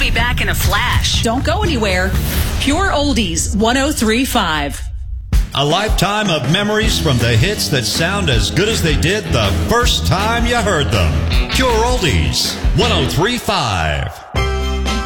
be back in a flash. Don't go anywhere. Pure Oldies 103.5. A lifetime of memories from the hits that sound as good as they did the first time you heard them. Pure Oldies 103.5.